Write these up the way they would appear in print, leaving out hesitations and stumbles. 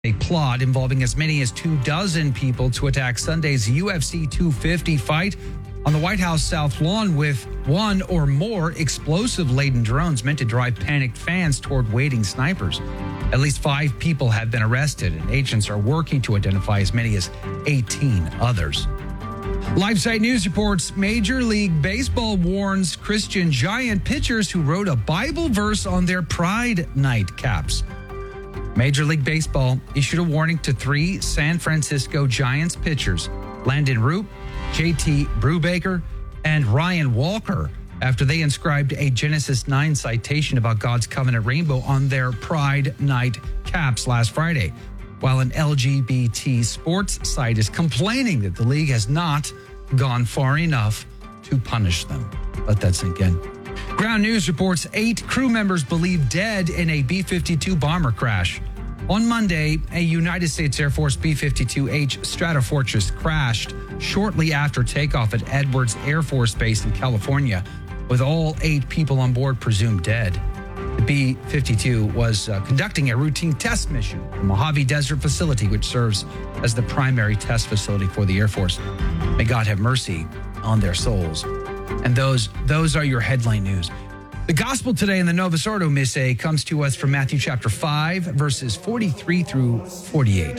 A plot involving as many as 24 people to attack Sunday's UFC 250 fight on the White House South Lawn with one or more explosive-laden drones meant to drive panicked fans toward waiting snipers. At least 5 people have been arrested, and agents are working to identify as many as 18 others. LifeSite News reports Major League Baseball warns Christian Giant pitchers who wrote a Bible verse on their Pride Night caps. Major League Baseball issued a warning to 3 San Francisco Giants pitchers, Landon Root, JT Brubaker, and Ryan Walker, after they inscribed a Genesis 9 citation about God's covenant rainbow on their Pride Night caps last Friday, while an LGBT sports site is complaining that the league has not gone far enough to punish them. Let that sink in. Ground News reports 8 crew members believed dead in a B-52 bomber crash. On Monday, a United States Air Force B-52H Stratofortress crashed shortly after takeoff at Edwards Air Force Base in California, with all 8 people on board presumed dead. The B-52 was conducting a routine test mission at the Mojave Desert facility, which serves as the primary test facility for the Air Force. May God have mercy on their souls. And those are your headline news. The gospel today in the Novus Ordo Missae comes to us from Matthew chapter 5, verses 43 through 48.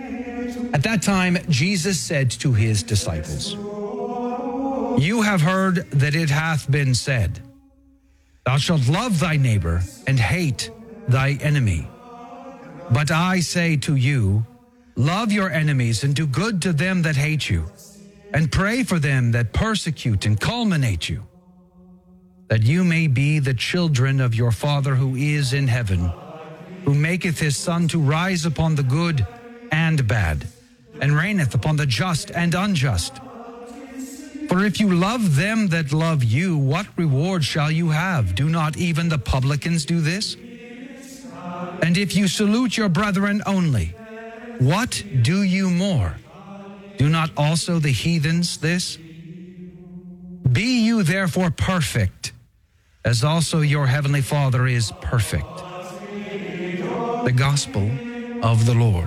At that time, Jesus said to his disciples, "You have heard that it hath been said, Thou shalt love thy neighbor and hate thy enemy. But I say to you, love your enemies and do good to them that hate you, and pray for them that persecute and calumniate you, that you may be the children of your Father who is in heaven, who maketh his sun to rise upon the good and bad, and reigneth upon the just and unjust. For if you love them that love you, what reward shall you have? Do not even the publicans do this? And if you salute your brethren only, what do you more? Do not also the heathens this? Be you therefore perfect, as also your heavenly Father is perfect." The gospel of the Lord.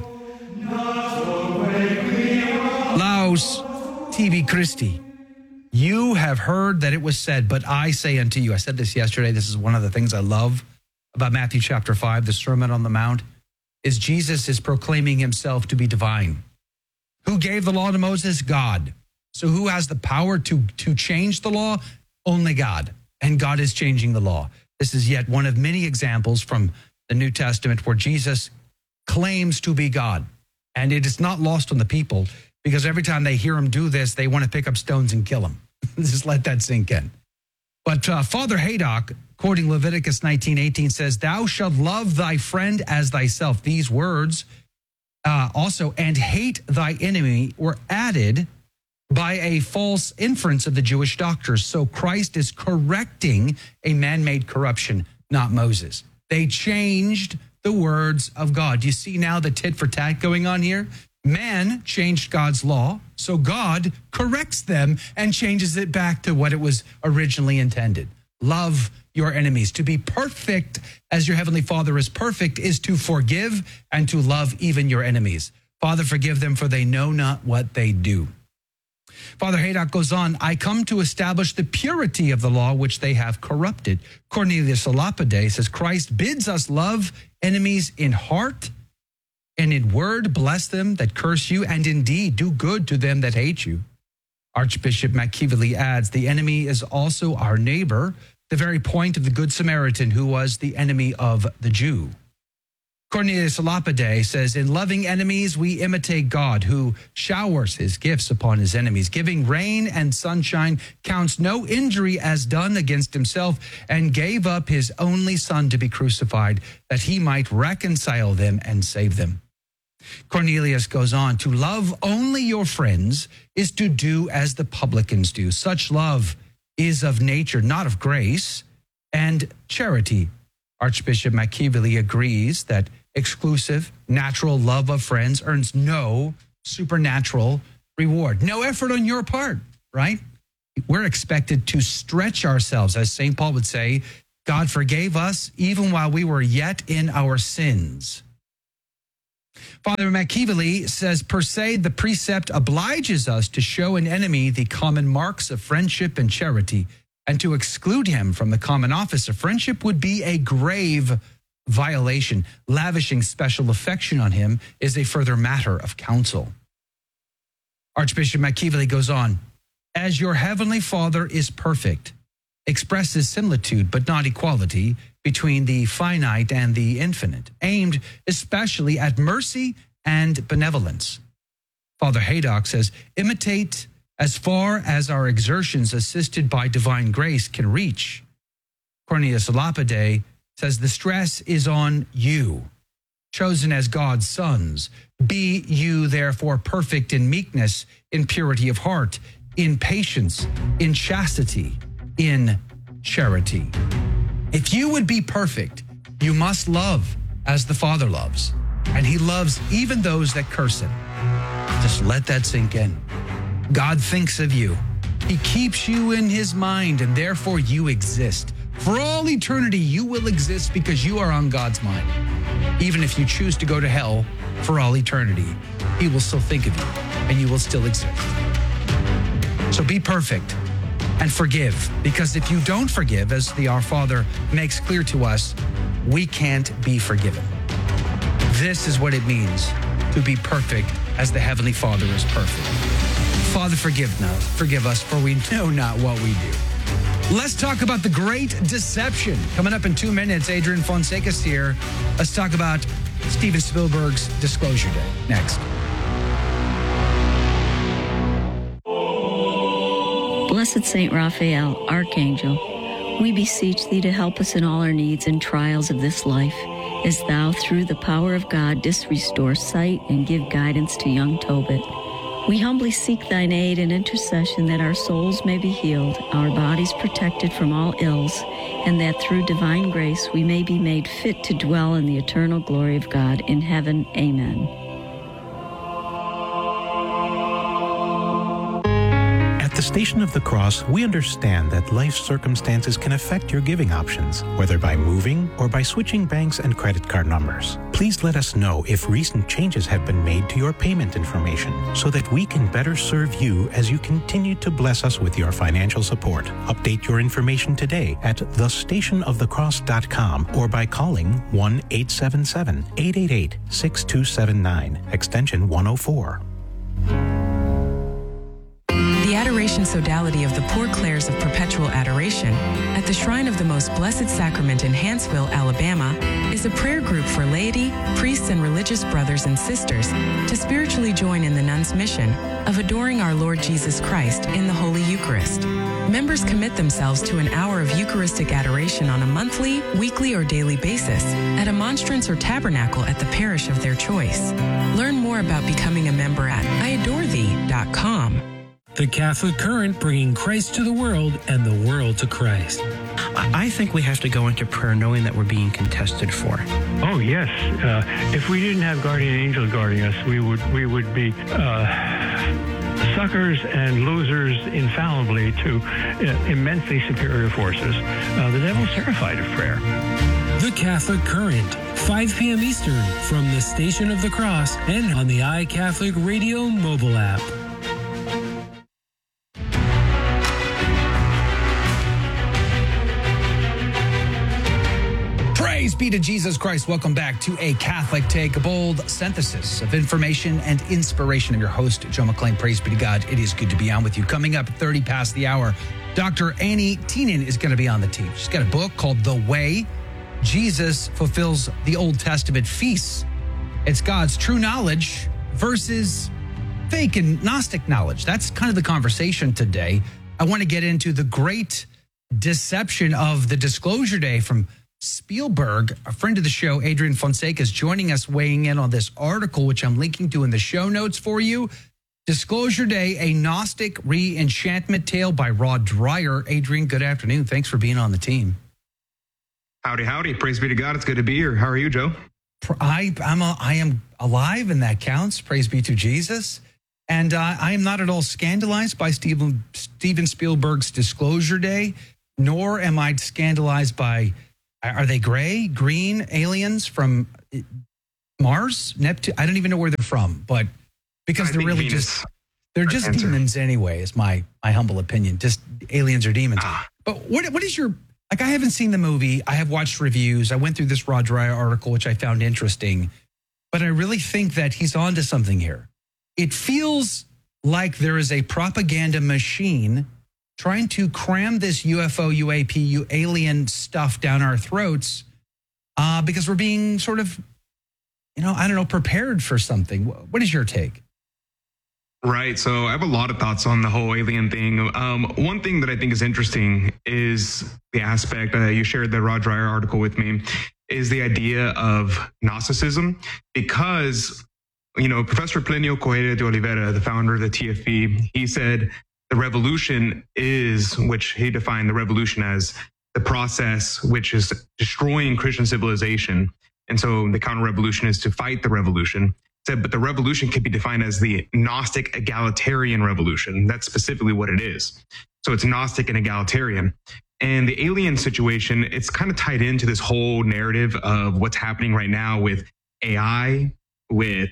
Laus TV Christi. You have heard that it was said, but I say unto you. I said this yesterday. This is one of the things I love about Matthew chapter 5, the Sermon on the Mount, is Jesus is proclaiming himself to be divine. Who gave the law to Moses? God. So who has the power to change the law? Only God. And God is changing the law. This is yet one of many examples from the New Testament where Jesus claims to be God. And it is not lost on the people, because every time they hear him do this, they want to pick up stones and kill him. Just let that sink in. But Father Haydock, quoting Leviticus 19:18, says, "Thou shalt love thy friend as thyself." These words also, "and hate thy enemy," were added by a false inference of the Jewish doctors. So Christ is correcting a man-made corruption, not Moses. They changed the words of God. You see now the tit for tat going on here? Man changed God's law, so God corrects them and changes it back to what it was originally intended. Love your enemies. To be perfect as your heavenly Father is perfect is to forgive and to love even your enemies. Father, forgive them, for they know not what they do. Father Haydock goes on, "I come to establish the purity of the law which they have corrupted." Cornelius a Lapide says, "Christ bids us love enemies in heart and in word, bless them that curse you, and indeed do good to them that hate you." Archbishop McKeeverly adds, "The enemy is also our neighbor," the very point of the Good Samaritan, who was the enemy of the Jew. Cornelius a Lapide says, "In loving enemies, we imitate God, who showers his gifts upon his enemies, giving rain and sunshine, counts no injury as done against himself, and gave up his only Son to be crucified, that he might reconcile them and save them." Cornelius goes on, "To love only your friends is to do as the publicans do. Such love is of nature, not of grace, and charity." Archbishop McKeeverly agrees that exclusive, natural love of friends earns no supernatural reward. No effort on your part, right? We're expected to stretch ourselves. As St. Paul would say, God forgave us even while we were yet in our sins. Father McKeevely says, per se, the precept obliges us to show an enemy the common marks of friendship and charity, and to exclude him from the common office of friendship would be a grave violation. Lavishing special affection on him is a further matter of counsel. Archbishop McKeevely goes on, as your heavenly Father is perfect, expresses similitude but not equality between the finite and the infinite, aimed especially at mercy and benevolence. Father Haydock says, imitate as far as our exertions assisted by divine grace can reach. Cornelius Lapide says, the stress is on you, chosen as God's sons. Be you therefore perfect in meekness, in purity of heart, in patience, in chastity, in charity. If you would be perfect, you must love as the Father loves, and he loves even those that curse him. Just let that sink in. God thinks of you. He keeps you in his mind, and therefore you exist. For all eternity, you will exist because you are on God's mind. Even if you choose to go to hell for all eternity, he will still think of you, and you will still exist. So be perfect and forgive, because if you don't forgive, as the Our Father makes clear to us, we can't be forgiven. This is what it means to be perfect as the Heavenly Father is perfect. Father, forgive us, for we know not what we do. Let's talk about the great deception. Coming up in 2 minutes, Adrian Fonseca's here. Let's talk about Steven Spielberg's Disclosure Day next. Blessed Saint Raphael, Archangel, we beseech thee to help us in all our needs and trials of this life, as thou, through the power of God, didst restore sight and give guidance to young Tobit. We humbly seek thine aid and intercession that our souls may be healed, our bodies protected from all ills, and that through divine grace we may be made fit to dwell in the eternal glory of God in heaven. Amen. At the Station of the Cross, we understand that life's circumstances can affect your giving options, whether by moving or by switching banks and credit card numbers. Please let us know if recent changes have been made to your payment information so that we can better serve you as you continue to bless us with your financial support. Update your information today at thestationofthecross.com or by calling 1-877-888-6279, extension 104. The Adoration Sodality of the Poor Clares of Perpetual Adoration at the Shrine of the Most Blessed Sacrament in Hanceville, Alabama, is a prayer group for laity, priests, and religious brothers and sisters to spiritually join in the nuns' mission of adoring our Lord Jesus Christ in the Holy Eucharist. Members commit themselves to an hour of Eucharistic adoration on a monthly, weekly, or daily basis at a monstrance or tabernacle at the parish of their choice. Learn more about becoming a member at iadorethee.com. The Catholic Current, bringing Christ to the world and the world to Christ. I think we have to go into prayer knowing that we're being contested for. Oh, yes. If we didn't have guardian angels guarding us, we would be suckers and losers infallibly to immensely superior forces. The devil's terrified of prayer. The Catholic Current, 5 p.m. Eastern, from the Station of the Cross and on the iCatholic Radio mobile app. Praise be to Jesus Christ. Welcome back to A Catholic Take, a bold synthesis of information and inspiration. I'm your host, Joe McClain. Praise be to God. It is good to be on with you. Coming up at 30 past the hour, Dr. Annie Tenen is going to be on the team. She's got a book called The Way. Jesus Fulfills the Old Testament Feasts. It's God's true knowledge versus fake and Gnostic knowledge. That's kind of the conversation today. I want to get into the great deception of the Disclosure Day from Spielberg. A friend of the show, Adrian Fonseca, is joining us, weighing in on this article, which I'm linking to in the show notes for you. Disclosure Day, a Gnostic re-enchantment tale by Rod Dreyer. Adrian, good afternoon. Thanks for being on the team. Howdy, howdy. Praise be to God. It's good to be here. How are you, Joe? I am alive, and that counts. Praise be to Jesus. And I am not at all scandalized by Steven Spielberg's Disclosure Day, nor am I scandalized by, are they gray, green aliens from Mars, Neptune. I don't even know where they're from, but because they're really Venus. they're just demons anyway. Is my humble opinion. Just aliens or demons. But what is your like? I haven't seen the movie. I have watched reviews. I went through this Rod Dreher article, which I found interesting. But I really think that he's onto something here. It feels like there is a propaganda machine trying to cram this UFO, UAP, alien stuff down our throats because we're being sort of, I don't know, prepared for something. What is your take? Right. So I have a lot of thoughts on the whole alien thing. One thing that I think is interesting is the aspect you shared the Rod Dreher article with me is the idea of Gnosticism, because, Professor Plinio Correia de Oliveira, the founder of the TFP, he said the revolution is, which he defined the revolution as the process which is destroying Christian civilization. And so the counter-revolution is to fight the revolution. Said, but the revolution could be defined as the Gnostic egalitarian revolution. That's specifically what it is. So it's Gnostic and egalitarian. And the alien situation, it's kind of tied into this whole narrative of what's happening right now with AI, with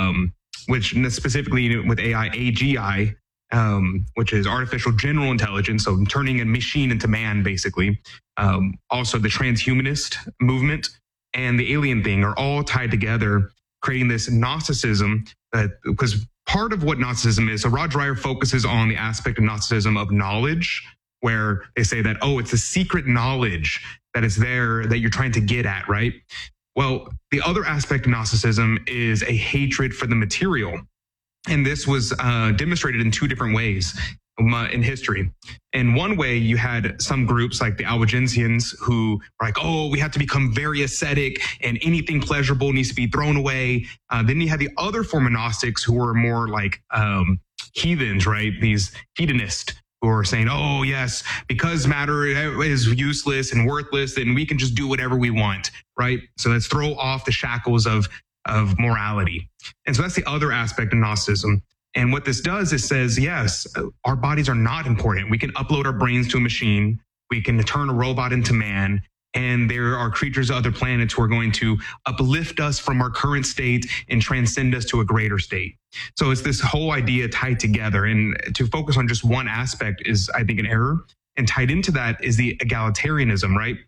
which specifically with AI, AGI, which is artificial general intelligence, so turning a machine into man, basically. Also, the transhumanist movement and the alien thing are all tied together, creating this Gnosticism, because part of what Gnosticism is, so Rod Dreher focuses on the aspect of Gnosticism of knowledge, where they say that, it's a secret knowledge that is there that you're trying to get at, right? Well, the other aspect of Gnosticism is a hatred for the material. And this was demonstrated in two different ways in history. In one way, you had some groups like the Albigensians who were like, we have to become very ascetic and anything pleasurable needs to be thrown away. Then you had the other form of Gnostics who were more like heathens, right? These hedonists who are saying, yes, because matter is useless and worthless, then we can just do whatever we want, right? So let's throw off the shackles of morality. And so that's the other aspect of Gnosticism. And what this does is says, yes, our bodies are not important. We can upload our brains to a machine. We can turn a robot into man. And there are creatures of other planets who are going to uplift us from our current state and transcend us to a greater state. So it's this whole idea tied together. And to focus on just one aspect is, I think, an error. And tied into that is the egalitarianism, right?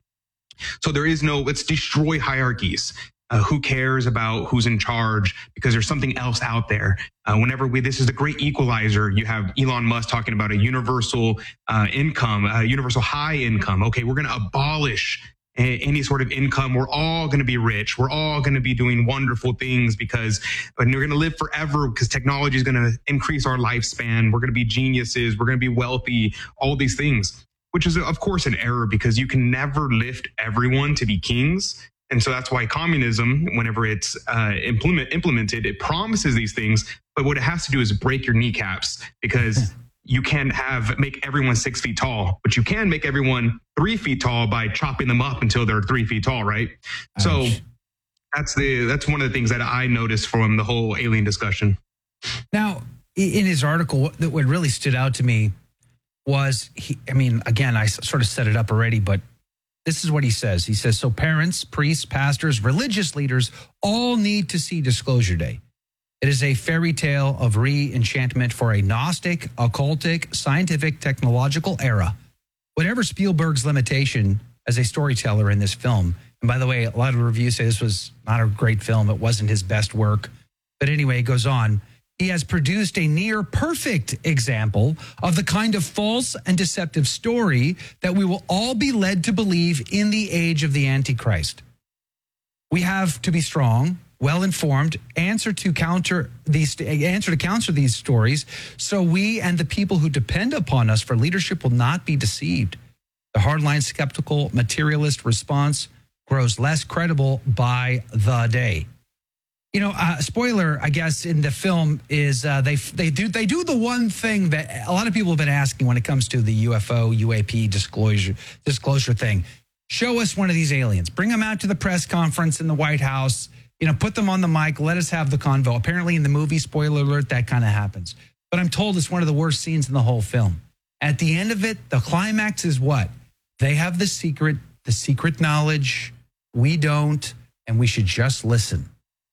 So there is let's destroy hierarchies. Who cares about who's in charge, because there's something else out there. This is the great equalizer. You have Elon Musk talking about a universal income, a universal high income. Okay, we're going to abolish any sort of income. We're all going to be rich. We're all going to be doing wonderful things because we're going to live forever because technology is going to increase our lifespan. We're going to be geniuses. We're going to be wealthy, all these things, which is, of course, an error because you can never lift everyone to be kings. And so that's why communism, whenever it's implemented, it promises these things. But what it has to do is break your kneecaps, because you can't make everyone 6 feet tall, but you can make everyone 3 feet tall by chopping them up until they're 3 feet tall, right? So that's one of the things that I noticed from the whole alien discussion. Now, in his article, what really stood out to me was, again, I sort of set it up already, but this is what he says. He says, so parents, priests, pastors, religious leaders all need to see Disclosure Day. It is a fairy tale of re-enchantment for a Gnostic, occultic, scientific, technological era. Whatever Spielberg's limitation as a storyteller in this film, and by the way, a lot of reviews say this was not a great film. It wasn't his best work. But anyway, it goes on. He has produced a near perfect example of the kind of false and deceptive story that we will all be led to believe in the age of the Antichrist. We have to be strong, well-informed, answer to counter these stories, so we and the people who depend upon us for leadership will not be deceived. The hardline, skeptical, materialist response grows less credible by the day. Spoiler, I guess, in the film is they do the one thing that a lot of people have been asking when it comes to the UFO, UAP disclosure thing. Show us one of these aliens. Bring them out to the press conference in the White House. Put them on the mic. Let us have the convo. Apparently in the movie, spoiler alert, that kind of happens. But I'm told it's one of the worst scenes in the whole film. At the end of it, the climax is what? They have the secret knowledge. We don't, and we should just listen.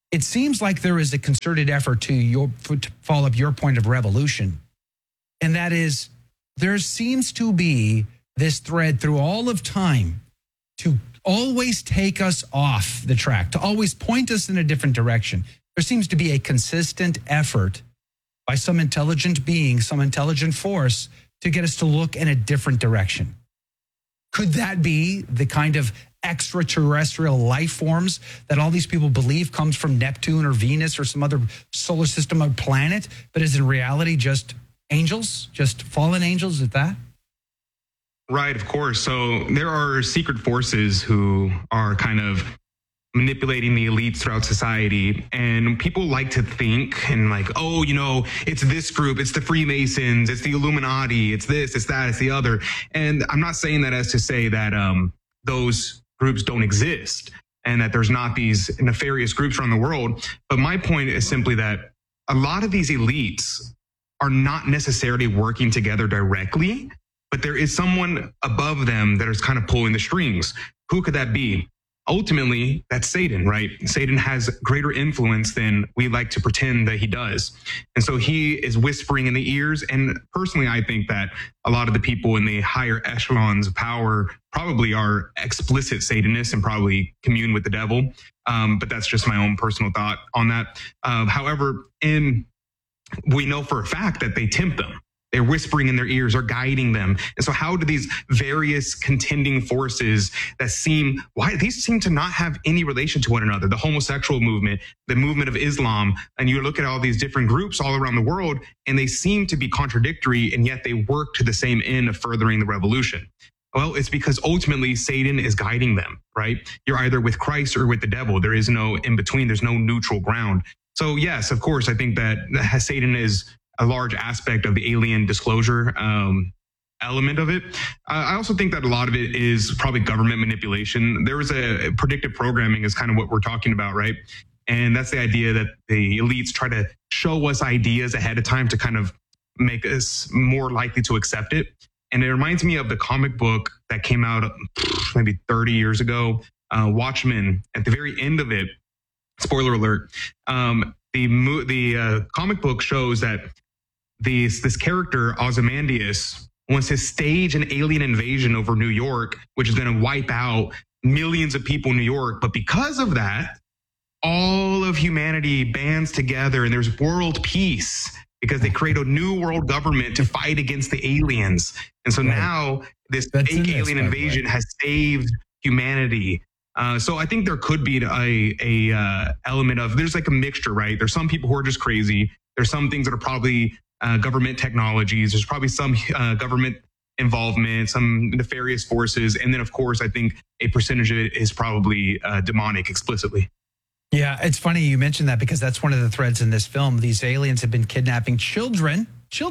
it seems like there is a concerted effort to follow up your point of revolution. And that is, there seems to be this thread through all of time to always take us off the track, to always point us in a different direction. There seems to be a consistent effort by some intelligent being, some intelligent force, to get us to look in a different direction. Could that be the kind of extraterrestrial life forms that all these people believe comes from Neptune or Venus or some other solar system or planet, but is in reality just angels, just fallen angels at that? Right, of course. So there are secret forces who are kind of manipulating the elites throughout society. And people like to think and like, oh, you know, it's this group, it's the Freemasons, it's the Illuminati, it's this, it's that, it's the other. And I'm not saying that as to say that those groups don't exist and that there's not these nefarious groups around the world. But my point is simply that a lot of these elites are not necessarily working together directly, but there is someone above them that is kind of pulling the strings. Who could that be? Ultimately, that's Satan, right? Satan has greater influence than we like to pretend that he does. And so he is whispering in the ears. And personally, I think that a lot of the people in the higher echelons of power probably are explicit Satanists and probably commune with the devil. But that's just my own personal thought on that. However, we know for a fact that they tempt them. They're whispering in their ears or guiding them. And so how do these various contending forces that seem to not have any relation to one another? The homosexual movement, the movement of Islam, and you look at all these different groups all around the world, and they seem to be contradictory, and yet they work to the same end of furthering the revolution. Well, it's because ultimately Satan is guiding them, right? You're either with Christ or with the devil. There is no in between. There's no neutral ground. So yes, of course, I think that Satan is a large aspect of the alien disclosure element of it. I also think that a lot of it is probably government manipulation. There was a predictive programming is kind of what we're talking about, right? And that's the idea that the elites try to show us ideas ahead of time to kind of make us more likely to accept it. And it reminds me of the comic book that came out maybe 30 years ago, Watchmen. At the very end of it, spoiler alert, the comic book shows that this character, Ozymandias, wants to stage an alien invasion over New York, which is going to wipe out millions of people in New York. But because of that, all of humanity bands together and there's world peace because they create a new world government to fight against the aliens. And so now this fake alien invasion has saved humanity. So I think there could be a element of, there's like a mixture, right? There's some people who are just crazy. There's some things that are probably government technologies. There's probably some government involvement, some nefarious forces. And then, of course, I think a percentage of it is probably demonic explicitly. Yeah, it's funny you mentioned that because that's one of the threads in this film. These aliens have been kidnapping children,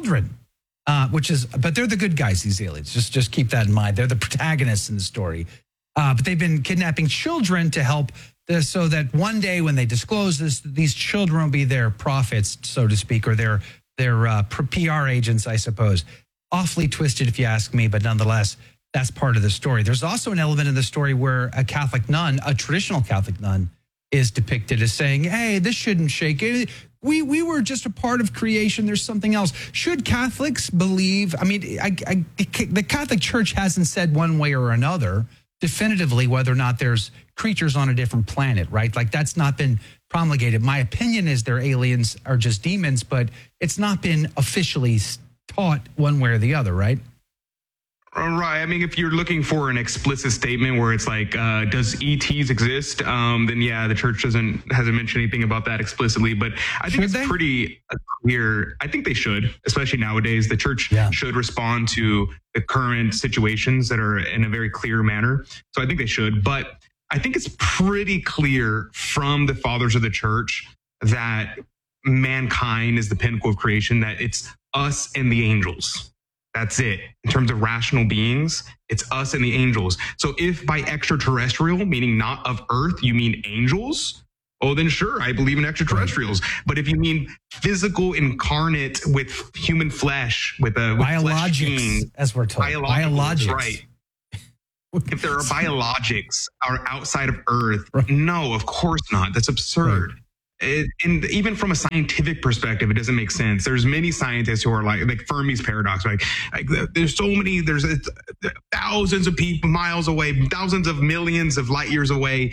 but they're the good guys, these aliens. Just keep that in mind. They're the protagonists in the story. But they've been kidnapping children to help so that one day when they disclose this, these children will be their prophets, so to speak, or their PR agents, I suppose. Awfully twisted, if you ask me, but nonetheless, that's part of the story. There's also an element in the story where a Catholic nun, a traditional Catholic nun, is depicted as saying, hey, this shouldn't shake it. We were just a part of creation. There's something else. Should Catholics believe? I mean, the Catholic Church hasn't said one way or another definitively whether or not there's creatures on a different planet, right? Like that's not been promulgated. My opinion is they're aliens are just demons, but it's not been officially taught one way or the other, right? Right. I mean, if you're looking for an explicit statement where it's like, does ETs exist? Then yeah, the church hasn't mentioned anything about that explicitly. But I think it's pretty clear. I think they should, especially nowadays. The church should respond to the current situations that are in a very clear manner. So I think they should. But I think it's pretty clear from the fathers of the church that mankind is the pinnacle of creation, that it's us and the angels. That's it. In terms of rational beings, it's us and the angels. So if by extraterrestrial, meaning not of Earth, you mean angels, oh, then sure, I believe in extraterrestrials. But if you mean physical, incarnate with human flesh, with biologics, as we're told, biologics, right? If there are biologics are outside of Earth, no, of course not. That's absurd. Right. and even from a scientific perspective, it doesn't make sense. There's many scientists who are like Fermi's paradox, like there's thousands of people miles away, thousands of millions of light years away.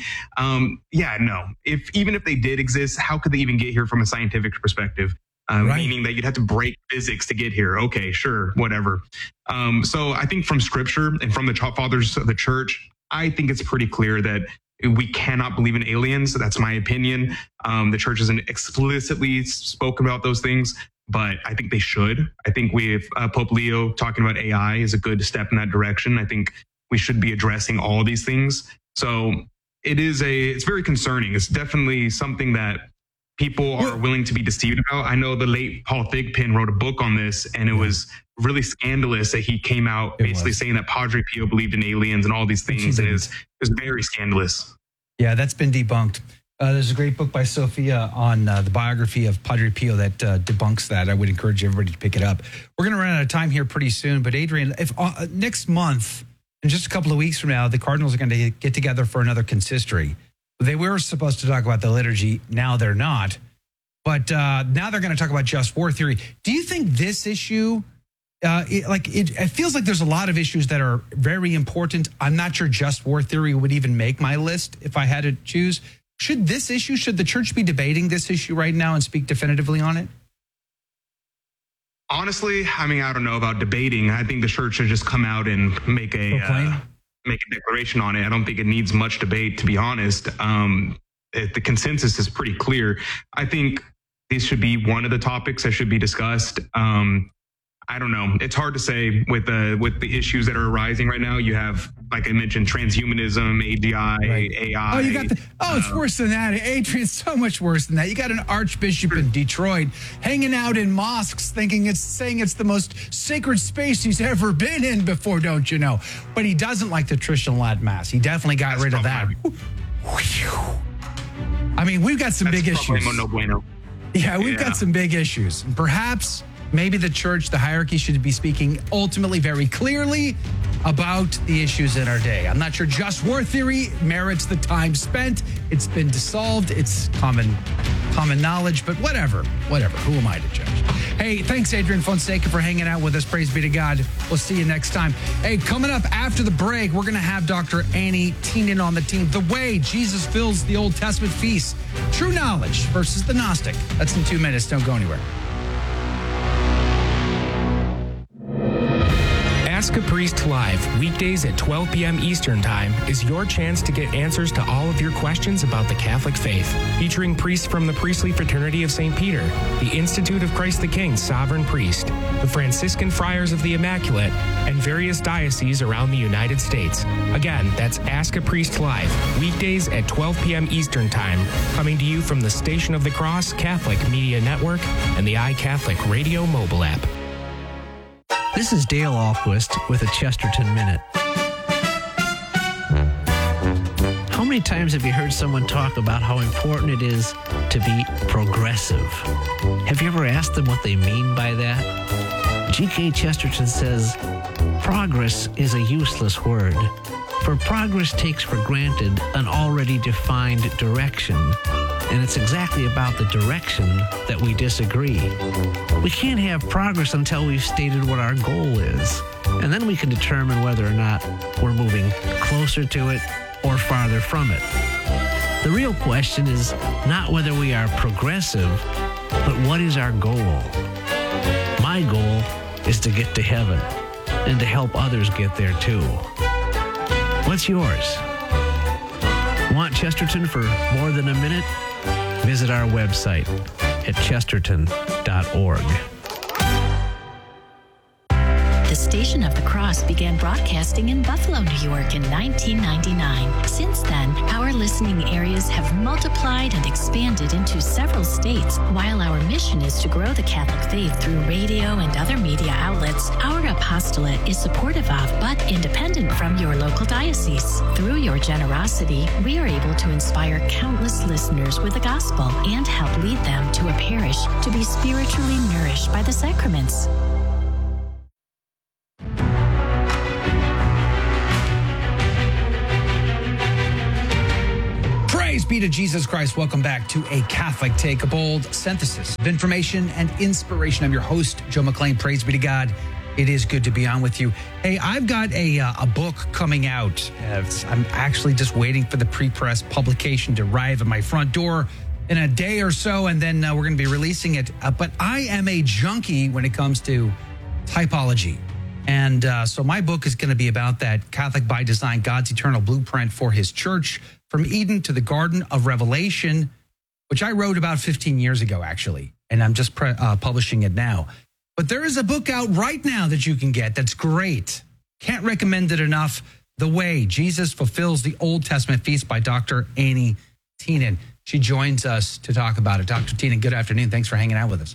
Even if they did exist, how could they even get here from a scientific perspective? Meaning that you'd have to break physics to get here. Okay, sure, whatever. So I think from scripture and from the fathers of the church, I think it's pretty clear that we cannot believe in aliens. That's my opinion. The church hasn't explicitly spoken about those things, but I think they should. I think Pope Leo talking about AI is a good step in that direction. I think we should be addressing all these things. So it's very concerning. It's definitely something that people are willing to be deceived about. I know the late Paul Thigpen wrote a book on this, and it was really scandalous that he came out basically saying that Padre Pio believed in aliens and all these things. And it was very scandalous. Yeah, that's been debunked. There's a great book by Sophia on the biography of Padre Pio that debunks that. I would encourage everybody to pick it up. We're going to run out of time here pretty soon. But Adrian, if next month, in just a couple of weeks from now, the Cardinals are going to get together for another consistory. They were supposed to talk about the liturgy. Now they're not. But now they're going to talk about just war theory. Do you think this issue, it feels like there's a lot of issues that are very important. I'm not sure just war theory would even make my list if I had to choose. Should the church be debating this issue right now and speak definitively on it? Honestly, I mean, I don't know about debating. I think the church should just come out and make a declaration on it. I don't think it needs much debate, to be honest. The consensus is pretty clear. I think this should be one of the topics that should be discussed. I don't know. It's hard to say with the issues that are arising right now. You have, like I mentioned, transhumanism, AGI, AI. It's worse than that. Adrian, it's so much worse than that. You got an archbishop in Detroit hanging out in mosques saying it's the most sacred space he's ever been in before, don't you know? But he doesn't like the traditional Latin Mass. He definitely got rid of that. I mean, we've got some big issues. No bueno. Yeah, we've got some big issues. And perhaps maybe the church, the hierarchy should be speaking ultimately very clearly about the issues in our day. I'm not sure just war theory merits the time spent. It's been dissolved. It's common knowledge, but whatever. Who am I to judge? Hey, thanks, Adrian Fonseca, for hanging out with us. Praise be to God. We'll see you next time. Hey, coming up after the break, we're going to have Dr. Annie Teenan on the team. The way Jesus fills the Old Testament feasts. True knowledge versus the Gnostic. That's in 2 minutes. Don't go anywhere. Ask a Priest Live, weekdays at 12 p.m. Eastern Time, is your chance to get answers to all of your questions about the Catholic faith. Featuring priests from the Priestly Fraternity of St. Peter, the Institute of Christ the King Sovereign Priest, the Franciscan Friars of the Immaculate, and various dioceses around the United States. Again, that's Ask a Priest Live, weekdays at 12 p.m. Eastern Time, coming to you from the Station of the Cross Catholic Media Network and the iCatholic Radio mobile app. This is Dale Ahlquist with a Chesterton Minute. How many times have you heard someone talk about how important it is to be progressive? Have you ever asked them what they mean by that? G.K. Chesterton says, progress is a useless word, for progress takes for granted an already defined direction, and it's exactly about the direction that we disagree. We can't have progress until we've stated what our goal is, and then we can determine whether or not we're moving closer to it or farther from it. The real question is not whether we are progressive, but what is our goal? My goal is to get to heaven and to help others get there too. What's yours? Want Chesterton for more than a minute? Visit our website at chesterton.org. The Station of the Cross began broadcasting in Buffalo, New York in 1999. Since then, our listening areas have multiplied and expanded into several states. While our mission is to grow the Catholic faith through radio and other media outlets, our apostolate is supportive of but independent from your local diocese. Through your generosity, we are able to inspire countless listeners with the gospel and help lead them to a parish to be spiritually nourished by the sacraments. be to Jesus Christ. Welcome back to A Catholic Take, a bold synthesis of information and inspiration. I'm your host, Joe McClain. Praise be to God. It is good to be on with you. Hey, I've got a book coming out. I'm actually just waiting for the pre-press publication to arrive at my front door in a day or so, and then we're going to be releasing it. But I am a junkie when it comes to typology. And so my book is going to be about that. Catholic by Design, God's eternal blueprint for his church, from Eden to the Garden of Revelation, which I wrote about 15 years ago, actually. And I'm just publishing it now. But there is a book out right now that you can get that's great. Can't recommend it enough. The Way Jesus Fulfills the Old Testament Feast by Dr. Annie Teenan. She joins us to talk about it. Dr. Teenan, good afternoon. Thanks for hanging out with us.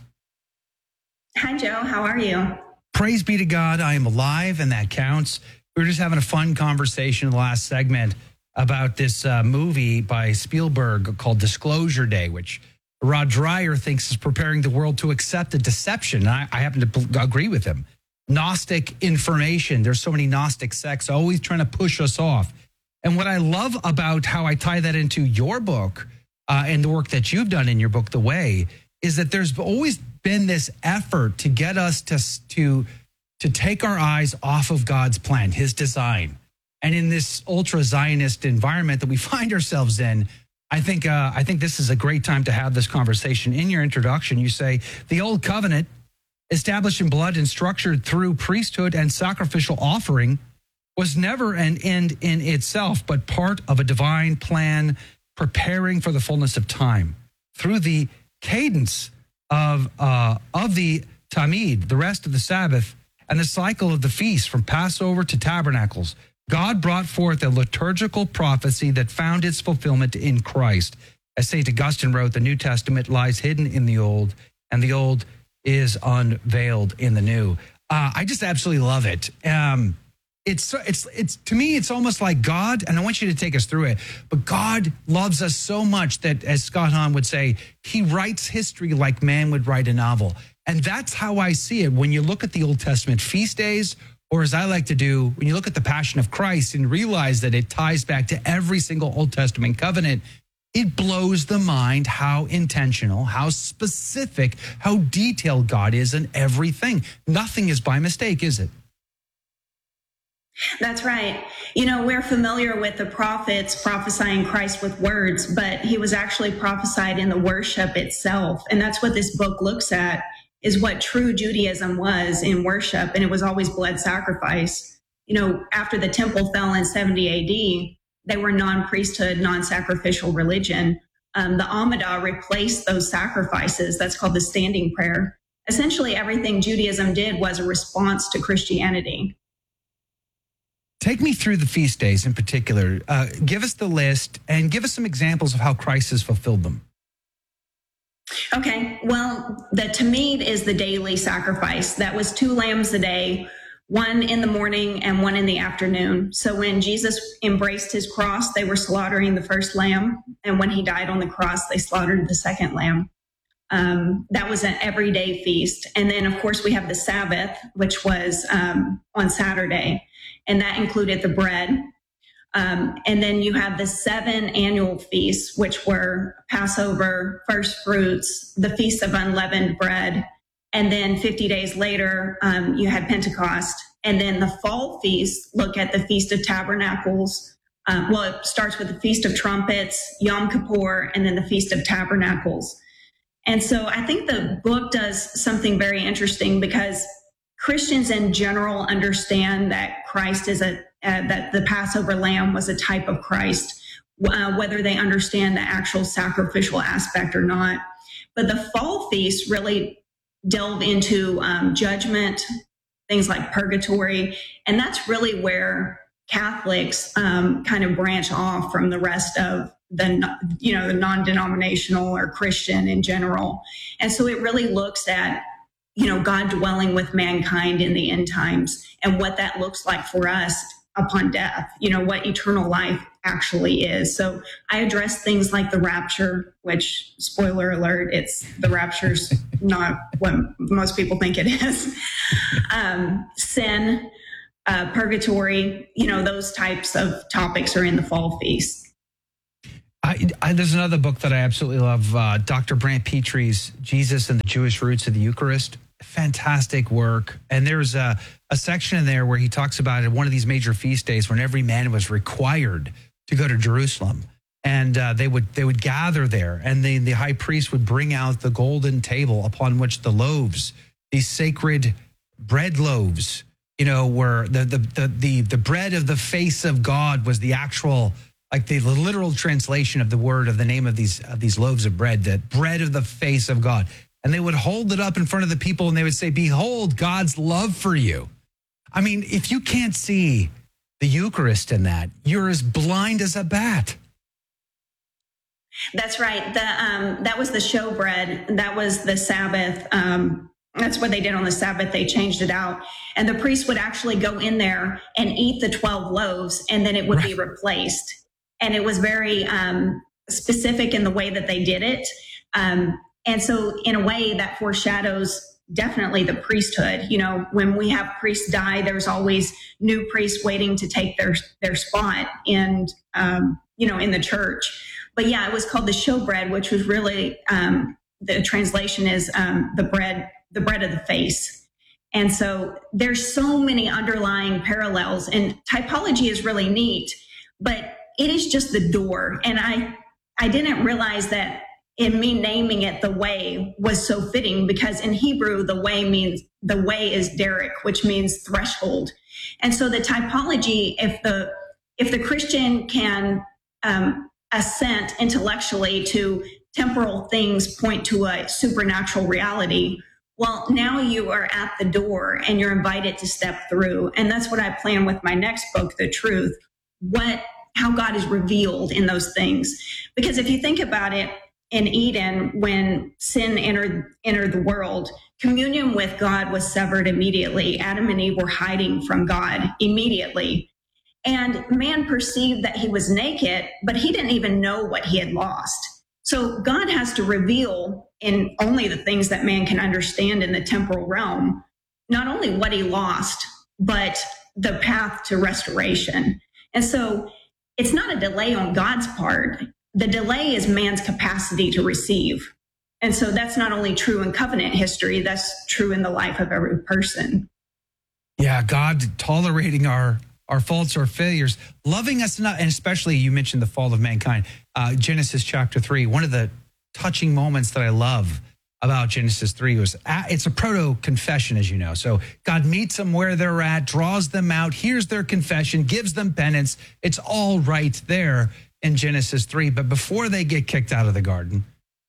Hi, Joe. How are you? Praise be to God. I am alive, and that counts. We were just having a fun conversation in the last segment about this movie by Spielberg called Disclosure Day, which Rod Dreyer thinks is preparing the world to accept a deception. I happen to agree with him. Gnostic information. There's so many Gnostic sects always trying to push us off. And what I love about how I tie that into your book and the work that you've done in your book, The Way, is that there's always been this effort to get us to take our eyes off of God's plan, his design. And in this ultra-Zionist environment that we find ourselves in, I think this is a great time to have this conversation. In your introduction, you say, the Old Covenant, established in blood and structured through priesthood and sacrificial offering, was never an end in itself, but part of a divine plan preparing for the fullness of time. Through the cadence of the Tamid, the rest of the Sabbath, and the cycle of the feast from Passover to Tabernacles, God brought forth a liturgical prophecy that found its fulfillment in Christ. As St. Augustine wrote, the New Testament lies hidden in the Old, and the Old is unveiled in the New. I just absolutely love it. It's to me, it's almost like God, and I want you to take us through it, but God loves us so much that, as Scott Hahn would say, he writes history like man would write a novel. And that's how I see it. When you look at the Old Testament feast days, or as I like to do, when you look at the Passion of Christ and realize that it ties back to every single Old Testament covenant, it blows the mind how intentional, how specific, how detailed God is in everything. Nothing is by mistake, is it? That's right. You know, we're familiar with the prophets prophesying Christ with words, but he was actually prophesied in the worship itself. And that's what this book looks at, is what true Judaism was in worship. And it was always blood sacrifice. You know, after the temple fell in 70 AD, they were non-priesthood, non-sacrificial religion. The Amidah replaced those sacrifices. That's called the standing prayer. Essentially, everything Judaism did was a response to Christianity. Take me through the feast days in particular. Give us the list and give us some examples of how Christ has fulfilled them. Okay, well, the Tamid is the daily sacrifice. That was 2 lambs a day, one in the morning and one in the afternoon. So when Jesus embraced his cross, they were slaughtering the first lamb. And when he died on the cross, they slaughtered the second lamb. That was an everyday feast. And then, of course, we have the Sabbath, which was on Saturday. And that included the bread. And then you have the 7 annual feasts, which were Passover, first fruits, the Feast of Unleavened Bread. And then 50 days later, you had Pentecost. And then the fall feasts look at the Feast of Tabernacles. It starts with the Feast of Trumpets, Yom Kippur, and then the Feast of Tabernacles. And so I think the book does something very interesting, because Christians in general understand that Christ is that the Passover lamb was a type of Christ, whether they understand the actual sacrificial aspect or not. But the fall feasts really delve into judgment, things like purgatory, and that's really where Catholics kind of branch off from the rest of the non-denominational or Christian in general. And so it really looks at, God dwelling with mankind in the end times and what that looks like for us upon death, what eternal life actually is. So I address things like the rapture, which, spoiler alert, the rapture's not what most people think it is. Sin, purgatory, those types of topics are in the fall feast. There's another book that I absolutely love, Dr. Brant Petree's Jesus and the Jewish Roots of the Eucharist. Fantastic work. And there's a section in there where he talks about one of these major feast days when every man was required to go to Jerusalem. And they would gather there, and the high priest would bring out the golden table upon which the loaves, these sacred bread loaves, were the bread of the face of God was the actual, like the literal translation of the word of the name of these loaves of bread, the bread of the face of God. And they would hold it up in front of the people and they would say, "Behold, God's love for you." I mean, if you can't see the Eucharist in that, you're as blind as a bat. That's right. That was the showbread. That was the Sabbath. That's what they did on the Sabbath. They changed it out. And the priest would actually go in there and eat the 12 loaves, and then it would be replaced. And it was very specific in the way that they did it. And so in a way that foreshadows definitely the priesthood. When we have priests die, there's always new priests waiting to take their spot in the church. But yeah, it was called the showbread, which was really, the translation is the bread of the face. And so there's so many underlying parallels, and typology is really neat, but it is just the door. And I didn't realize that in me naming it the way was so fitting, because in Hebrew, the way is derek, which means threshold. And so the typology, if the Christian can assent intellectually to temporal things point to a supernatural reality, well, now you are at the door and you're invited to step through. And that's what I plan with my next book, The Truth, how God is revealed in those things. Because if you think about it, in Eden, when sin entered the world, communion with God was severed immediately. Adam and Eve were hiding from God immediately. And man perceived that he was naked, but he didn't even know what he had lost. So God has to reveal in only the things that man can understand in the temporal realm, not only what he lost, but the path to restoration. And so it's not a delay on God's part. The delay is man's capacity to receive. And so that's not only true in covenant history, that's true in the life of every person. Yeah, God tolerating our faults or failures, loving us enough, and especially you mentioned the fall of mankind. Genesis chapter 3, one of the touching moments that I love about Genesis 3 was it's a proto-confession, as you know. So God meets them where they're at, draws them out, hears their confession, gives them penance. It's all right there in Genesis 3. But before they get kicked out of the garden,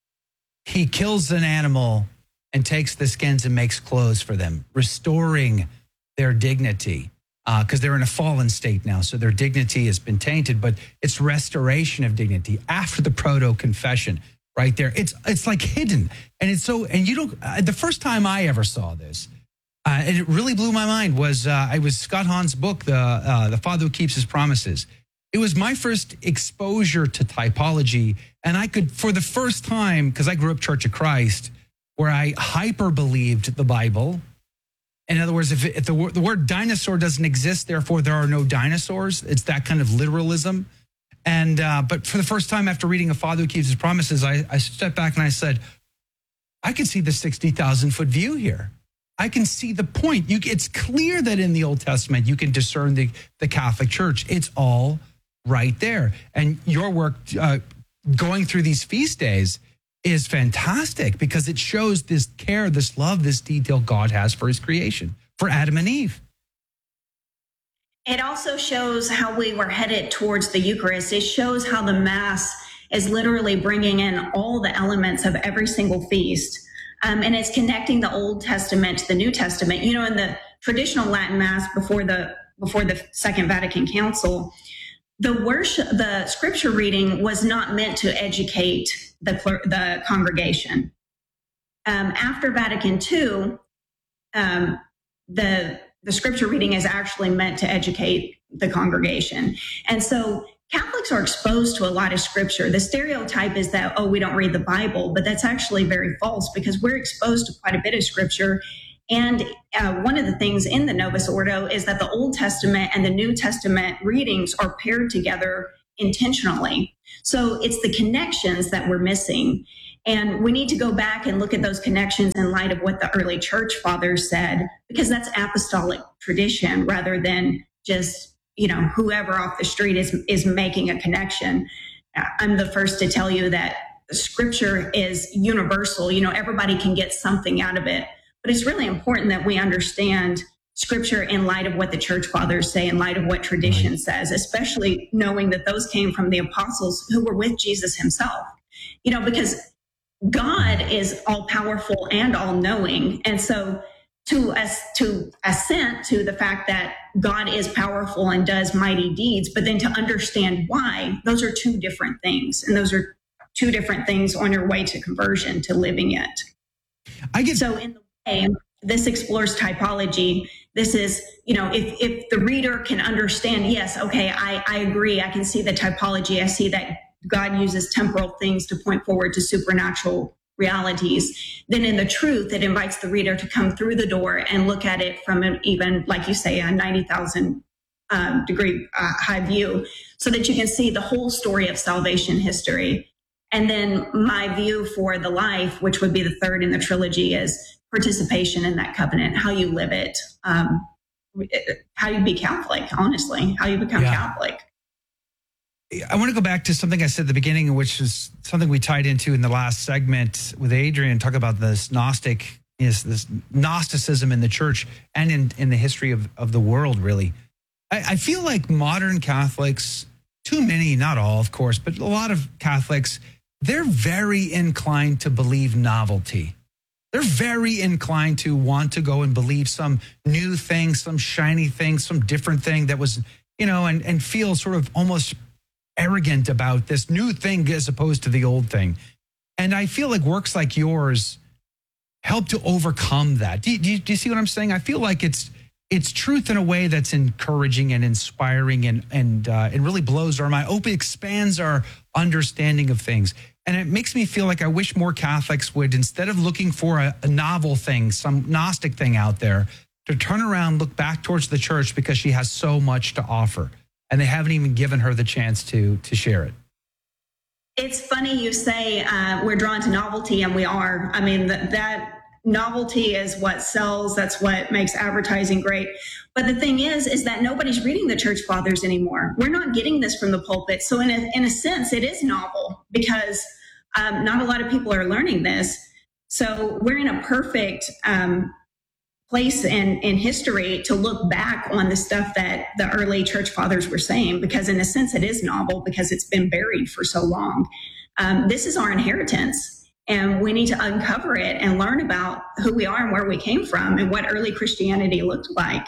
he kills an animal and takes the skins and makes clothes for them, restoring their dignity. Because they're in a fallen state now, so their dignity has been tainted, but it's restoration of dignity after the proto-confession right there. It's like hidden, and it's so, and you don't, the first time I ever saw this, and it really blew my mind, was it was Scott Hahn's book, The Father Who Keeps His Promises. It was my first exposure to typology, and I could, for the first time, because I grew up Church of Christ, where I hyper-believed the Bible. In other words, if the word dinosaur doesn't exist, therefore there are no dinosaurs. It's that kind of literalism. And but for the first time after reading A Father Who Keeps His Promises, I stepped back and I said, I can see the 60,000-foot view here. I can see the point. It's clear that in the Old Testament you can discern the Catholic Church. It's all right there. And your work going through these feast days is fantastic because it shows this care, this love, this detail God has for his creation, for Adam and Eve. It also shows how we were headed towards the Eucharist. It shows how the Mass is literally bringing in all the elements of every single feast. And it's connecting the Old Testament to the New Testament. You know, in the traditional Latin Mass before the Second Vatican Council, the scripture reading was not meant to educate the congregation. After Vatican II, the scripture reading is actually meant to educate the congregation. And so Catholics are exposed to a lot of scripture. The stereotype is that, we don't read the Bible, but that's actually very false because we're exposed to quite a bit of scripture. And one of the things in the Novus Ordo is that the Old Testament and the New Testament readings are paired together intentionally. So it's the connections that we're missing. And we need to go back and look at those connections in light of what the early church fathers said, because that's apostolic tradition rather than just, whoever off the street is making a connection. I'm the first to tell you that scripture is universal. Everybody can get something out of it, but it's really important that we understand scripture in light of what the church fathers say, in light of what tradition says, especially knowing that those came from the apostles who were with Jesus himself, because God is all powerful and all knowing. And so to assent to the fact that God is powerful and does mighty deeds, but then to understand why, those are two different things. And those are two different things on your way to conversion, to living it. So in the way, this explores typology. This is, if the reader can understand, yes, okay, I agree. I can see the typology. I see that God uses temporal things to point forward to supernatural realities. Then in the truth, it invites the reader to come through the door and look at it from an even, like you say, a 90,000 degree high view, so that you can see the whole story of salvation history. And then my view for the life, which would be the third in the trilogy, is participation in that covenant, how you live it, how you be Catholic, honestly, how you become Catholic. I want to go back to something I said at the beginning, which is something we tied into in the last segment with Adrian, talk about this this Gnosticism in the church and in the history of the world, really. I feel like modern Catholics, too many, not all, of course, but a lot of Catholics, they're very inclined to believe novelty. They're very inclined to want to go and believe some new thing, some shiny thing, some different thing that was, and feel sort of almost arrogant about this new thing as opposed to the old thing. And I feel like works like yours help to overcome that. Do you see what I'm saying? I feel like it's truth in a way that's encouraging and inspiring and really blows our mind, expands our understanding of things. And it makes me feel like I wish more Catholics would, instead of looking for a novel thing, some Gnostic thing out there, to turn around, look back towards the church, because she has so much to offer. And they haven't even given her the chance to share it. It's funny you say we're drawn to novelty, and we are. I mean, that novelty is what sells. That's what makes advertising great. But the thing is that nobody's reading the church fathers anymore. We're not getting this from the pulpit. So in a sense, it is novel, because not a lot of people are learning this. So we're in a perfect place in history to look back on the stuff that the early church fathers were saying, because in a sense it is novel, because it's been buried for so long. This is our inheritance, and we need to uncover it and learn about who we are and where we came from and what early Christianity looked like.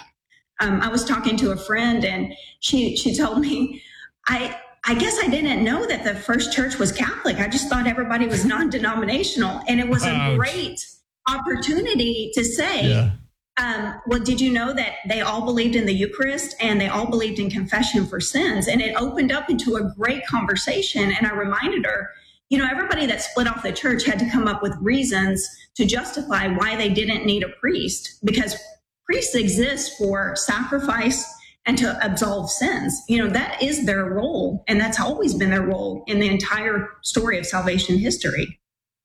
I was talking to a friend, and she told me, I guess I didn't know that the first church was Catholic. I just thought everybody was non-denominational. And it was a great opportunity to say, well, did you know that they all believed in the Eucharist and they all believed in confession for sins? And it opened up into a great conversation. And I reminded her, everybody that split off the church had to come up with reasons to justify why they didn't need a priest, because priests exist for sacrifice and to absolve sins. That is their role. And that's always been their role in the entire story of salvation history.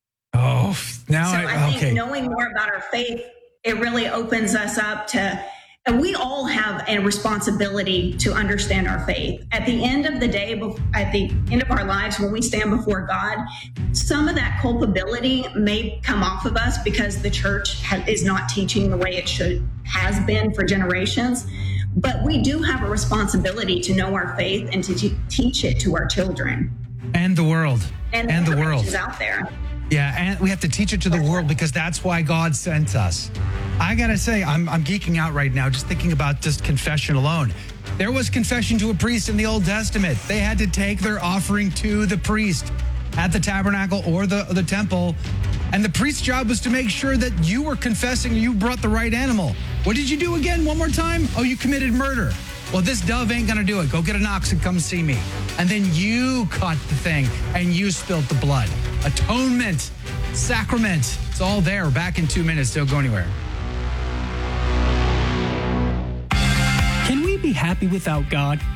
Oh, now I think knowing more about our faith, it really opens us up to, and we all have a responsibility to understand our faith. At the end of the day, at the end of our lives, when we stand before God, some of that culpability may come off of us because the church is not teaching the way it has been for generations. But we do have a responsibility to know our faith and to teach it to our children. And the world. And the world is out there. Yeah, and we have to teach it to the world, because that's why God sent us. I got to say, I'm geeking out right now just thinking about just confession alone. There was confession to a priest in the Old Testament. They had to take their offering to the priest at the tabernacle or the temple. And the priest's job was to make sure that you were confessing you brought the right animal. What did you do again? One more time? Oh, you committed murder. Well, this dove ain't going to do it. Go get an ox and come see me. And then you caught the thing and you spilled the blood. Atonement, sacrament. It's all there. Back in 2 minutes. Don't go anywhere. Can we be happy without God?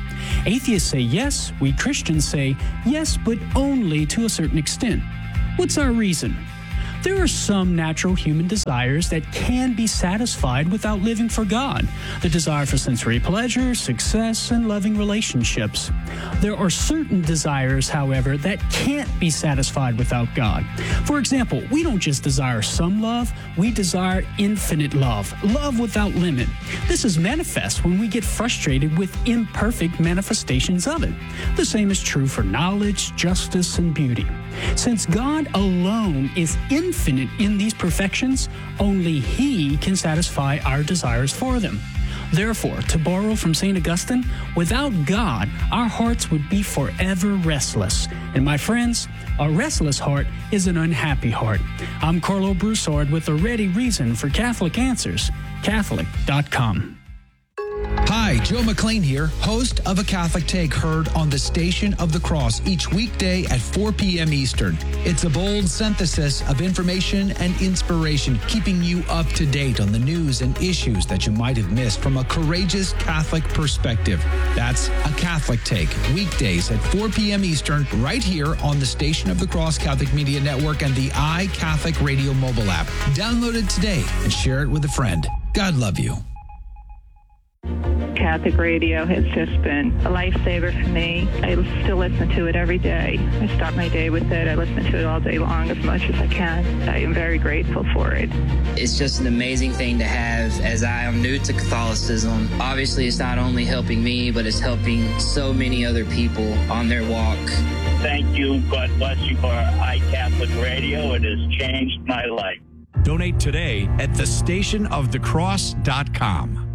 Atheists say yes, we Christians say yes, but only to a certain extent. What's our reason? There are some natural human desires that can be satisfied without living for God. The desire for sensory pleasure, success, and loving relationships. There are certain desires, however, that can't be satisfied without God. For example, we don't just desire some love, we desire infinite love, love without limit. This is manifest when we get frustrated with imperfect manifestations of it. The same is true for knowledge, justice, and beauty. Since God alone is infinite in these perfections, only He can satisfy our desires for them. Therefore, to borrow from St. Augustine, without God, our hearts would be forever restless. And my friends, a restless heart is an unhappy heart. I'm Carlo Broussard with a ready reason for Catholic Answers, Catholic.com. Hi, Joe McLean here, host of A Catholic Take, heard on the Station of the Cross each weekday at 4 p.m. Eastern. It's a bold synthesis of information and inspiration, keeping you up to date on the news and issues that you might have missed from a courageous Catholic perspective. That's A Catholic Take, weekdays at 4 p.m. Eastern, right here on the Station of the Cross Catholic Media Network and the iCatholic Radio mobile app. Download it today and share it with a friend. God love you. Catholic radio has just been a lifesaver for me. I still listen to it every day. I start my day with it. I listen to it all day long as much as I can. I am very grateful for it. It's just an amazing thing to have as I am new to Catholicism. Obviously, it's not only helping me, but it's helping so many other people on their walk. Thank you. God bless you for iCatholic Radio. It has changed my life. Donate today at thestationofthecross.com.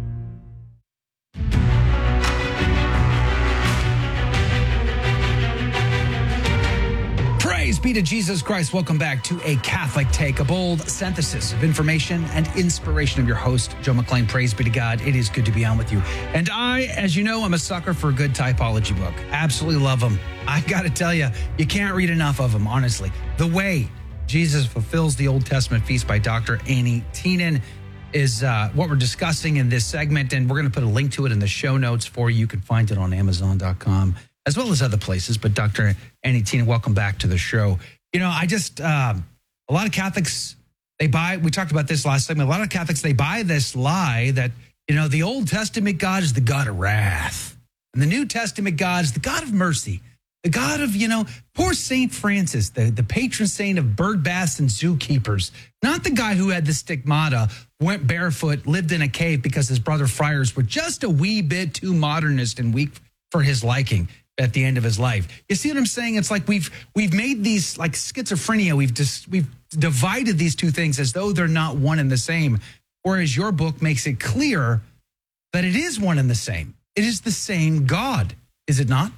Praise be to Jesus Christ. Welcome back to A Catholic Take, a bold synthesis of information and inspiration of your host, Joe McLean. Praise be to God. It is good to be on with you. And I, as you know, I'm a sucker for a good typology book. Absolutely love them. I got to tell you, you can't read enough of them, honestly. The Way Jesus Fulfills the Old Testament Feast by Dr. Annie Tenen is what we're discussing in this segment, and we're going to put a link to it in the show notes for you. You can find it on Amazon.com as well as other places. But Dr. Annie Tenen, welcome back to the show. You know, I just, a lot of Catholics, we talked about this last segment, a lot of Catholics, they buy this lie that, you know, the Old Testament God is the God of wrath. And the New Testament God is the God of mercy. The God of, you know, poor St. Francis, the patron saint of bird baths and zookeepers. Not the guy who had the stigmata, went barefoot, lived in a cave because his brother friars were just a wee bit too modernist and weak for his liking at the end of his life. You see what I'm saying? It's like we've made these, like schizophrenia, we've divided these two things as though they're not one and the same. Whereas your book makes it clear that it is one and the same. It is the same God, is it not?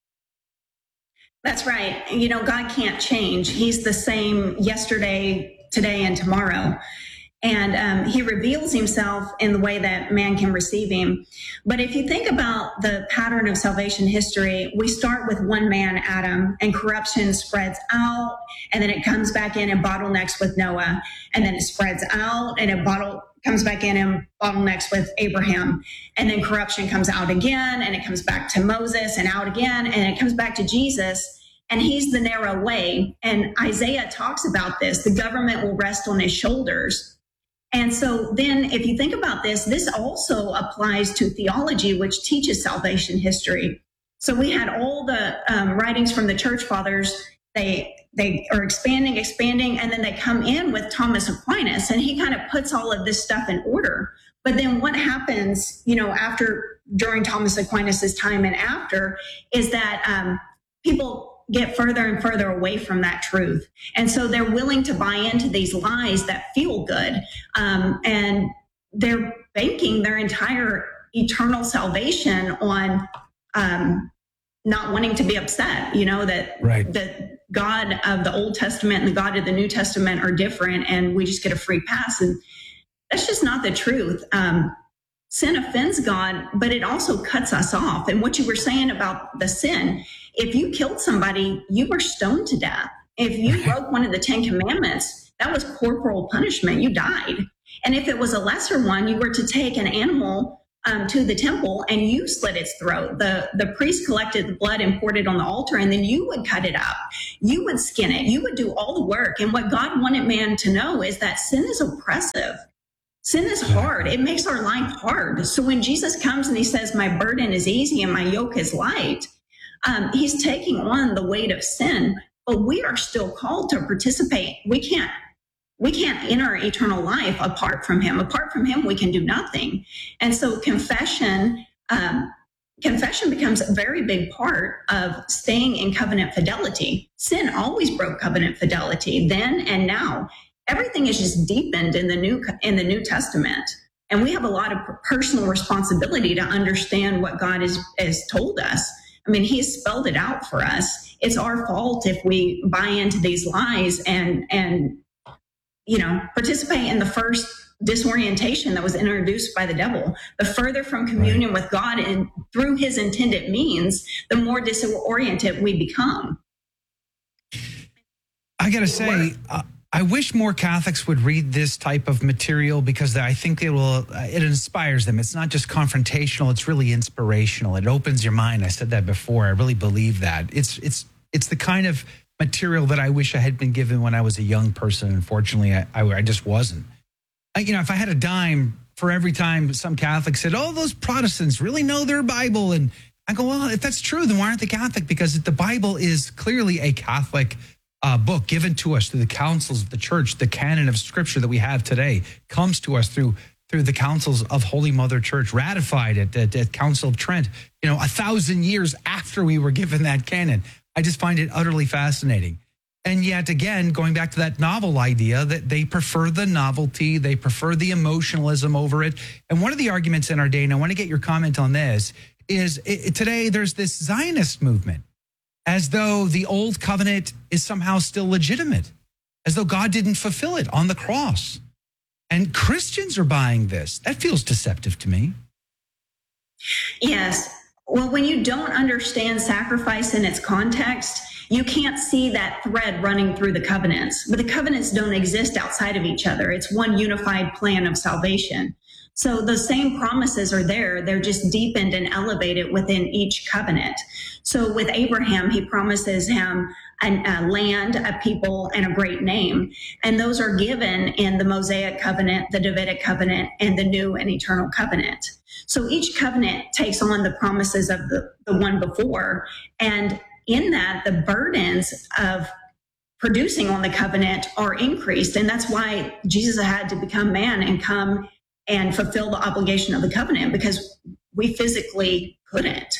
That's right. You know, God can't change. He's the same yesterday, today, and tomorrow. And he reveals himself in the way that man can receive him. But if you think about the pattern of salvation history, we start with one man, Adam, and corruption spreads out, and then it comes back in and bottlenecks with Noah, and then it spreads out and it comes back in and bottlenecks with Abraham. And then corruption comes out again, and it comes back to Moses and out again, and it comes back to Jesus. And he's the narrow way. And Isaiah talks about this. The government will rest on his shoulders. And so then if you think about this, this also applies to theology, which teaches salvation history. So we had all the writings from the church fathers. They are expanding, and then they come in with Thomas Aquinas, and he kind of puts all of this stuff in order. But then what happens, you know, during Thomas Aquinas's time and after, is that people get further and further away from that truth. And so they're willing to buy into these lies that feel good. And they're banking their entire eternal salvation on not wanting to be upset, you know, that the God of the Old Testament and the God of the New Testament are different, and we just get a free pass. And that's just not the truth. Sin offends God, but it also cuts us off. And what you were saying about the sin, if you killed somebody, you were stoned to death. If you broke one of the 10 commandments, that was corporal punishment. You died. And if it was a lesser one, you were to take an animal to the temple and you slit its throat. The priest collected the blood and poured it on the altar, and then you would cut it up. You would skin it. You would do all the work. And what God wanted man to know is that sin is oppressive. Sin is hard. It makes our life hard. So when Jesus comes and he says, my burden is easy and my yoke is light, he's taking on the weight of sin, but we are still called to participate. We can't enter eternal life apart from him. Apart from him, we can do nothing. And so confession becomes a very big part of staying in covenant fidelity. Sin always broke covenant fidelity then and now. Everything is just deepened in the New Testament. And we have a lot of personal responsibility to understand what God has told us. I mean, he's spelled it out for us. It's our fault if we buy into these lies and participate in the first disorientation that was introduced by the devil. The further from communion with God and through his intended means, the more disoriented we become. I got to say, I wish more Catholics would read this type of material because I think it inspires them. It's not just confrontational, it's really inspirational. It opens your mind. I said that before. I really believe that. It's the kind of material that I wish I had been given when I was a young person. Unfortunately, I just wasn't. If I had a dime for every time some Catholic said, oh, those Protestants really know their Bible. And I go, well, if that's true, then why aren't they Catholic? Because the Bible is clearly a Catholic book given to us through the councils of the church. The canon of scripture that we have today comes to us through the councils of Holy Mother Church, ratified at Council of Trent, 1,000 years after we were given that canon. I just find it utterly fascinating. And yet again, going back to that novel idea that they prefer the novelty, they prefer the emotionalism over it. And one of the arguments in our day, and I want to get your comment on this, is today there's this Zionist movement, as though the old covenant is somehow still legitimate, as though God didn't fulfill it on the cross. And Christians are buying this. That feels deceptive to me. Yes. Well, when you don't understand sacrifice in its context, you can't see that thread running through the covenants. But the covenants don't exist outside of each other. It's one unified plan of salvation. So the same promises are there. They're just deepened and elevated within each covenant. So with Abraham, he promises him a land, a people, and a great name. And those are given in the Mosaic covenant, the Davidic covenant, and the new and eternal covenant. So each covenant takes on the promises of the one before. And in that, the burdens of producing on the covenant are increased. And that's why Jesus had to become man and come and fulfill the obligation of the covenant, because we physically couldn't.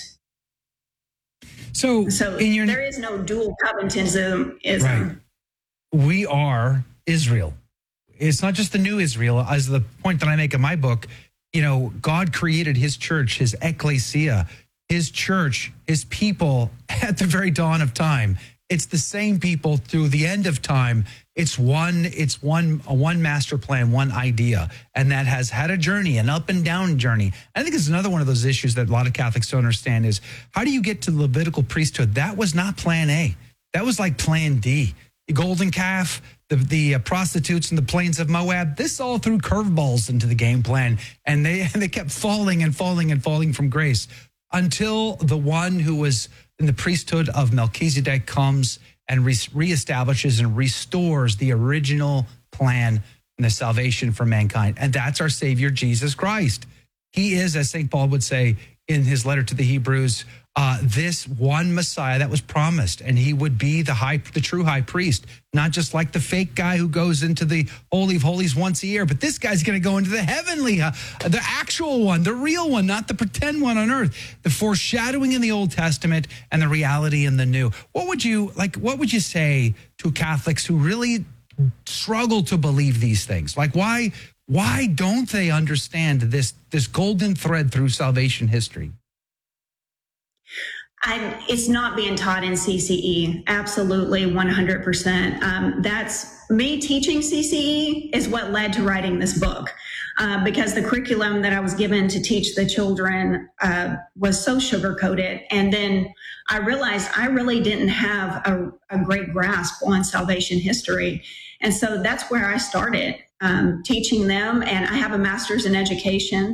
So there is no dual covenantism. Right. We are Israel. It's not just the new Israel. As the point that I make in my book, God created his church, his ecclesia, his church, his people at the very dawn of time. It's the same people through the end of time. It's one master plan, one idea. And that has had a journey, an up and down journey. I think it's another one of those issues that a lot of Catholics don't understand is, how do you get to the Levitical priesthood? That was not plan A. That was like plan D. The golden calf, the prostitutes in the plains of Moab, this all threw curveballs into the game plan. And they kept falling and falling and falling from grace until the one who was in the priesthood of Melchizedek comes and reestablishes and restores the original plan and the salvation for mankind. And that's our Savior, Jesus Christ. He is, as St. Paul would say in his letter to the Hebrews, this one Messiah that was promised, and he would be the true high priest, not just like the fake guy who goes into the Holy of Holies once a year, but this guy's going to go into the heavenly, the actual one, the real one, not the pretend one on earth, the foreshadowing in the Old Testament and the reality in the New. What would you say to Catholics who really struggle to believe these things? Like, why don't they understand this golden thread through salvation history? It's not being taught in CCE. Absolutely, 100%. That's me teaching CCE is what led to writing this book, because the curriculum that I was given to teach the children was so sugar-coated. And then I realized I really didn't have a great grasp on salvation history. And so that's where I started teaching them. And I have a master's in education.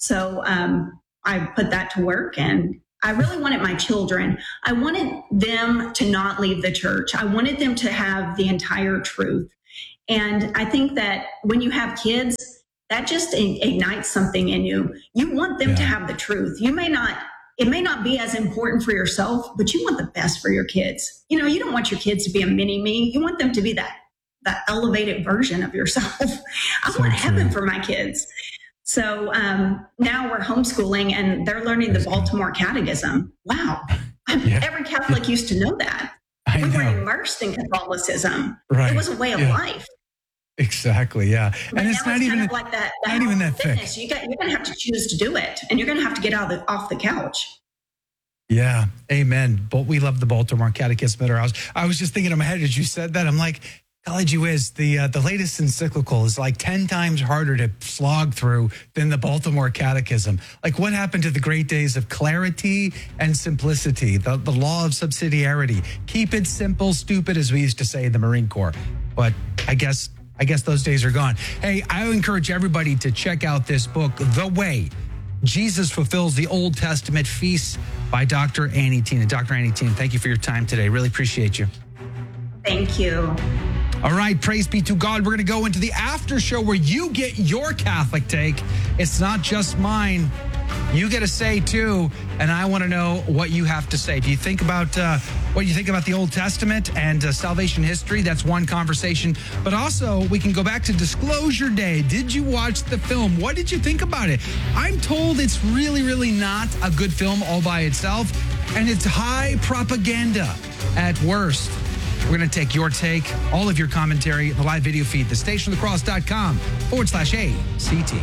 So I put that to work, and I really wanted my children. I wanted them to not leave the church. I wanted them to have the entire truth. And I think that when you have kids, that just ignites something in you. You want them to have the truth. It may not be as important for yourself, but you want the best for your kids. You know, you don't want your kids to be a mini me. You want them to be that elevated version of yourself. I want heaven for my kids. So now we're homeschooling, and they're learning the Baltimore Catechism. Wow. Every Catholic used to know that. We were immersed in Catholicism. Right. It was a way of life. Exactly. Yeah. But and it's not even kind of like that. Not even that fitness. You're going to have to choose to do it, and you're going to have to get off the couch. Yeah. Amen. But we love the Baltimore Catechism at our house. I was just thinking in my head as you said that, I'm like, golly gee whiz, the latest encyclical is like 10 times harder to slog through than the Baltimore Catechism. Like, what happened to the great days of clarity and simplicity, the law of subsidiarity? Keep it simple, stupid, as we used to say in the Marine Corps. But I guess those days are gone. Hey, I encourage everybody to check out this book, The Way Jesus Fulfills the Old Testament Feasts by Dr. Annie Tenen. Dr. Annie Tenen, thank you for your time today. Really appreciate you. Thank you. All right, praise be to God. We're going to go into the after show where you get your Catholic take. It's not just mine. You get a say too, and I want to know what you have to say. Do you think about what you think about the Old Testament and salvation history? That's one conversation. But also, we can go back to Disclosure Day. Did you watch the film? What did you think about it? I'm told it's really, really not a good film all by itself, and it's high propaganda at worst. We're going to take your take, all of your commentary, the live video feed, thestationofthecross.com/ACT.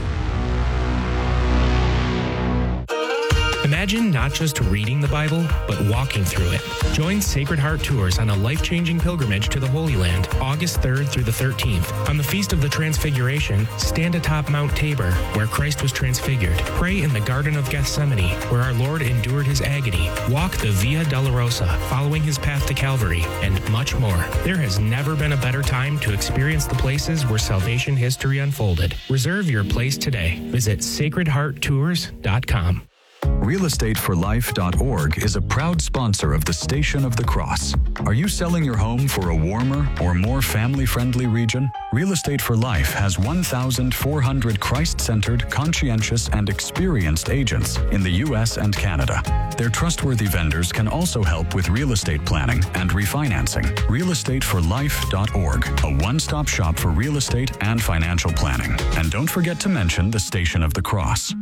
Imagine not just reading the Bible, but walking through it. Join Sacred Heart Tours on a life-changing pilgrimage to the Holy Land, August 3rd through the 13th. On the Feast of the Transfiguration, stand atop Mount Tabor, where Christ was transfigured. Pray in the Garden of Gethsemane, where our Lord endured his agony. Walk the Via Dolorosa, following his path to Calvary, and much more. There has never been a better time to experience the places where salvation history unfolded. Reserve your place today. Visit sacredhearttours.com. RealEstateForLife.org is a proud sponsor of the Station of the Cross. Are you selling your home for a warmer or more family-friendly region? Real Estate for Life has 1,400 Christ-centered, conscientious, and experienced agents in the U.S. and Canada. Their trustworthy vendors can also help with real estate planning and refinancing. RealEstateForLife.org, a one-stop shop for real estate and financial planning. And don't forget to mention the Station of the Cross.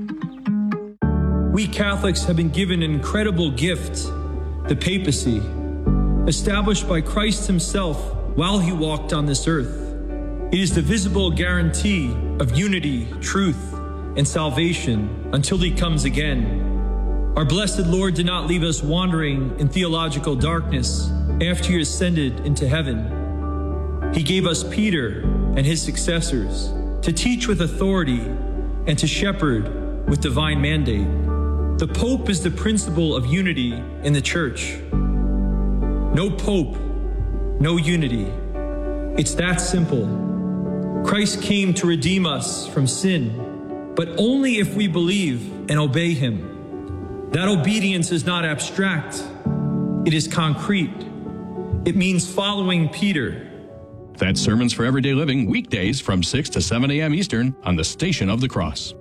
We Catholics have been given an incredible gift, the papacy, established by Christ himself while he walked on this earth. It is the visible guarantee of unity, truth, and salvation until he comes again. Our blessed Lord did not leave us wandering in theological darkness after he ascended into heaven. He gave us Peter and his successors to teach with authority and to shepherd with divine mandate. The Pope is the principle of unity in the Church. No Pope, no unity. It's that simple. Christ came to redeem us from sin, but only if we believe and obey him. That obedience is not abstract. It is concrete. It means following Peter. That's Sermons for Everyday Living, weekdays from 6 to 7 a.m. Eastern on the Station of the Cross.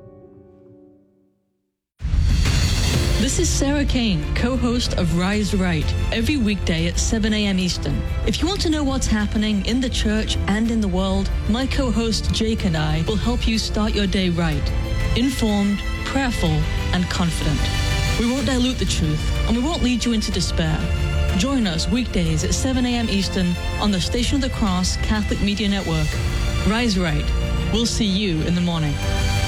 This is Sarah Kane, co-host of Rise Right, every weekday at 7 a.m. Eastern. If you want to know what's happening in the church and in the world, my co-host Jake and I will help you start your day right, informed, prayerful, and confident. We won't dilute the truth, and we won't lead you into despair. Join us weekdays at 7 a.m. Eastern on the Station of the Cross Catholic Media Network. Rise Right. We'll see you in the morning.